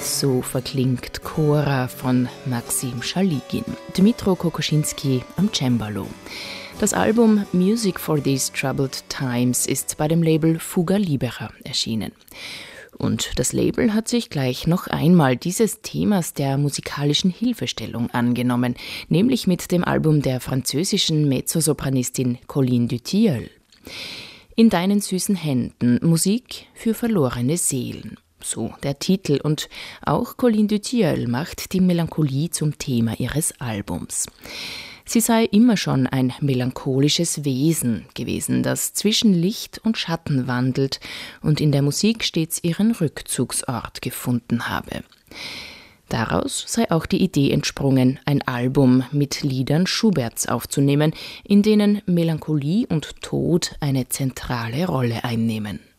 So verklingt Cora von Maxim Schaligin, Dmytro Kokoschinski am Cembalo. Das Album Music for These Troubled Times ist bei dem Label Fuga Libera erschienen. Und das Label hat sich gleich noch einmal dieses Themas der musikalischen Hilfestellung angenommen, nämlich mit dem Album der französischen Mezzosopranistin Colline Dutilleul. In deinen süßen Händen, Musik für verlorene Seelen. So der Titel, und auch Colline Dutilleul macht die Melancholie zum Thema ihres Albums. Sie sei immer schon ein melancholisches Wesen gewesen, das zwischen Licht und Schatten wandelt und in der Musik stets ihren Rückzugsort gefunden habe. Daraus sei auch die Idee entsprungen, ein Album mit Liedern Schuberts aufzunehmen, in denen Melancholie und Tod eine zentrale Rolle einnehmen.